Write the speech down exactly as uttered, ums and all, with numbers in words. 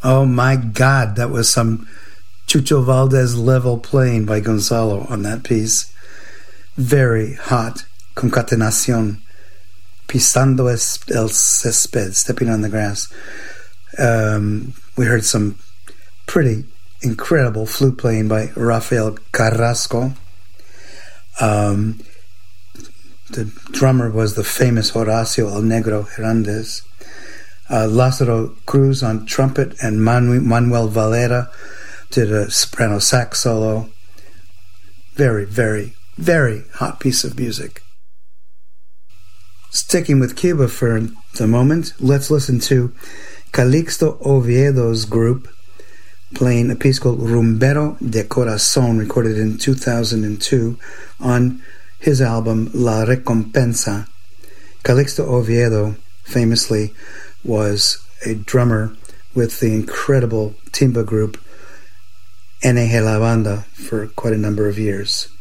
Oh my God, that was some Chucho Valdez level playing by Gonzalo on that piece. Very hot. Concatenación. Pisando el césped, stepping on the grass. Um, we heard some pretty incredible flute playing by Rafael Carrasco. Um, the drummer was the famous Horacio El Negro Hernandez. Uh, Lázaro Cruz on trumpet, and Manu- Manuel Valera did a soprano sax solo. Very, very, very hot piece of music. Sticking with Cuba for the moment, let's listen to Calixto Oviedo's group playing a piece called Rumbero de Corazón, recorded in two thousand two on his album La Recompensa. Calixto Oviedo famously was a drummer with the incredible timba group N G La Banda for quite a number of years.